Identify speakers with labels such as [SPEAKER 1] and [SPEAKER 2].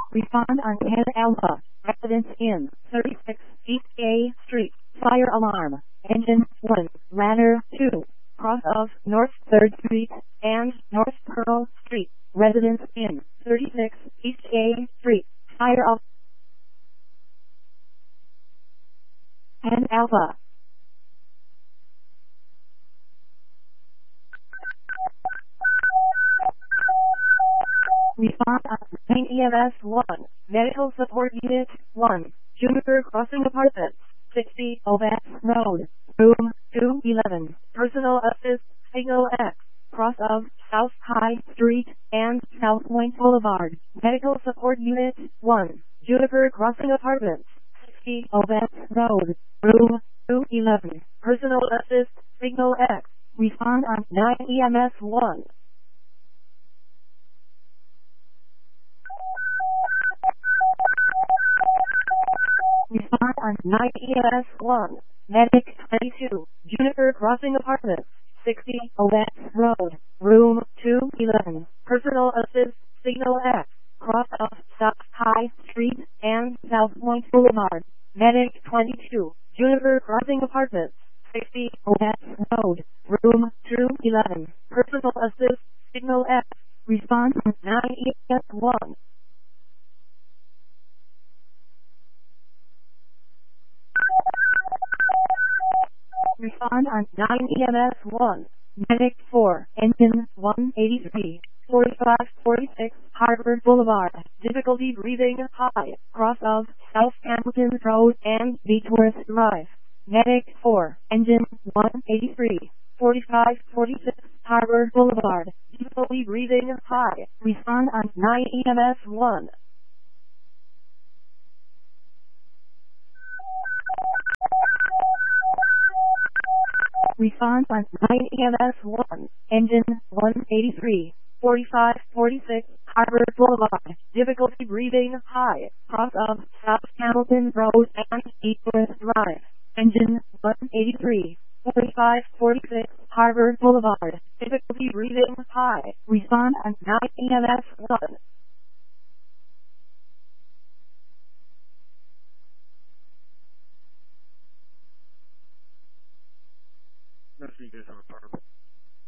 [SPEAKER 1] Respond on 10 Alpha. Residence in 36 East A Street. Fire alarm. Engine 1. Ladder 2. Cross of North 3rd Street and North Pearl Street. Residence in 36 East A Street. Fire alarm. 10 Alpha. Respond on 9 EMS 1. Medical Support Unit 1. Juniper Crossing Apartments. 60 Ovett Road. Room 211. Personal Assist Signal X. Cross of South High Street and South Point Boulevard. Medical Support Unit 1. Juniper Crossing Apartments. 60 Ovett Road. Room 211. Personal Assist Signal X. Respond on 9 EMS 1. Respond on 9 EMS 1. Medic 22. Juniper Crossing Apartments. 60 Ovett Road. Room 211. Personal Assist Signal X. Cross of South High Street and South Point Boulevard. Medic 22. Juniper Crossing Apartments. 60 Ovett Road. Room 211. Personal Assist Signal X. Respond on 9 EMS 1. Respond on 9 EMS 1. Medic 4. Engine 183. 4546 Harvard Boulevard. Difficulty breathing high. Cross of South Hamilton Road and Beechworth Drive. Medic 4. Engine 183. 4546 Harvard Boulevard. Difficulty breathing high. Respond on 9 EMS 1. Respond on 9 EMS 1. Engine 183. 4546 Harvard Boulevard. Difficulty breathing high. Cross of South Hamilton Road and Beechworth Drive. Engine 183. 4546 Harvard Boulevard. Difficulty breathing high. Respond on 9 EMS 1.
[SPEAKER 2] That's you guys have a power.